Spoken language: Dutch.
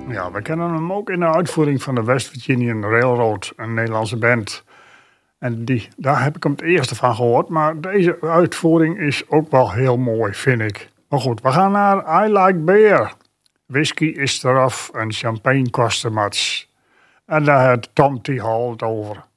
Ja, we kennen hem ook in de uitvoering van de West Virginian Railroad, een Nederlandse band. En daar heb ik hem het eerste van gehoord. Maar deze uitvoering is ook wel heel mooi, vind ik. Maar goed, we gaan naar I Like Beer. Whisky is eraf en champagne kost de mats. En daar had Tom T. Hall het over.